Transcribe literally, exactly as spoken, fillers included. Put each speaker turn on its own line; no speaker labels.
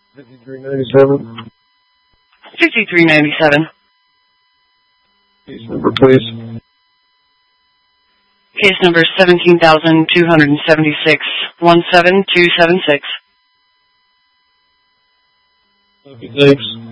fifty-three ninety-seven.
fifty-three ninety-seven.
Case number, please.
Case number seventeen thousand two hundred seventy-six, one seven two seven six.
Okay, thanks.